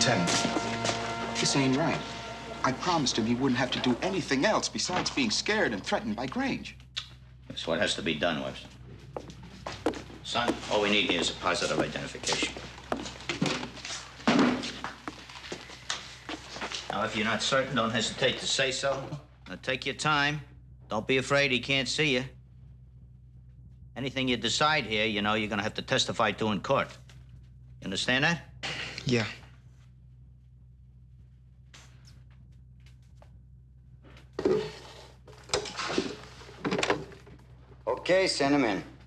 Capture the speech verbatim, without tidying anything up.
said. This ain't right. I promised him he wouldn't have to do anything else besides being scared and threatened by Grange. That's what has to be done, Webster. Son, all we need here is a positive identification. Now, if you're not certain, don't hesitate to say so. Now, take your time. Don't be afraid he can't see you. Anything you decide here, you know, you're gonna have to testify to in court. You understand that? Yeah. Okay, send him in.